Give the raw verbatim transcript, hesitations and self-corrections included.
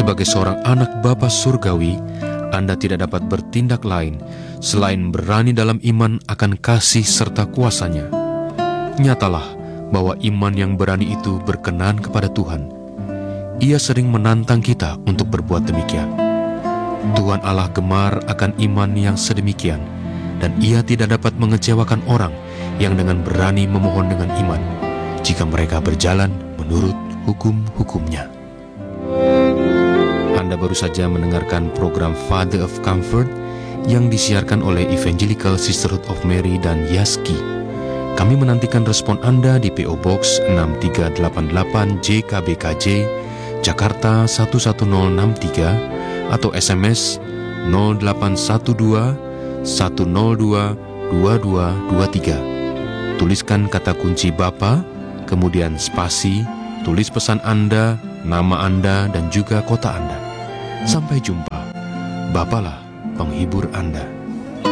Sebagai seorang anak Bapa surgawi, Anda tidak dapat bertindak lain selain berani dalam iman akan kasih serta kuasa-Nya. Nyatalah bahwa iman yang berani itu berkenan kepada Tuhan. Ia sering menantang kita untuk berbuat demikian. Tuhan Allah gemar akan iman yang sedemikian, dan Ia tidak dapat mengecewakan orang yang dengan berani memohon dengan iman, jika mereka berjalan menurut hukum-hukum-Nya. Anda baru saja mendengarkan program Father of Comfort yang disiarkan oleh Evangelical Sisterhood of Mary dan Yaski. Kami menantikan respon Anda di P O Box enam tiga delapan delapan J K B K J, Jakarta satu satu nol enam tiga, atau S M S nol delapan satu dua satu nol dua dua dua dua tiga. Tuliskan kata kunci Bapa, kemudian spasi, tulis pesan Anda, nama Anda, dan juga kota Anda. Sampai jumpa. Bapalah penghibur Anda.